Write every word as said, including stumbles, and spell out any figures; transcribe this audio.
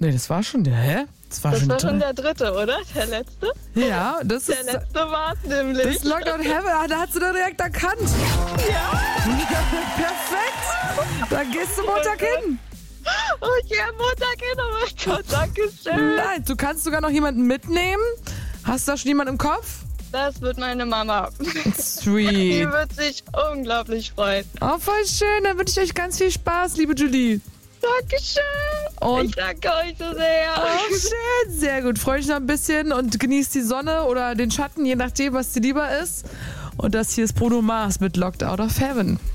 Nee, das war schon der, hä? Das war, Das schon, war schon der dritte, oder? Der letzte? Ja, das Der ist... letzte war es nämlich. Das ist Lockdown Heaven, ah, da hast du den direkt erkannt. Ja. Perfekt. Da gehst du Montag hin. Oh, ich gehe am Montag hin, oh mein Gott, danke schön. Nein, du kannst sogar noch jemanden mitnehmen. Hast du da schon jemanden im Kopf? Das wird meine Mama. Die Sweet. wird sich unglaublich freuen. Oh, voll schön. Dann wünsche ich euch ganz viel Spaß, liebe Julie. Dankeschön. Und- ich danke euch so sehr. Oh, schön. Sehr gut. Freue dich noch ein bisschen und genießt die Sonne oder den Schatten, je nachdem, was dir lieber ist. Und das hier ist Bruno Mars mit Locked Out of Heaven.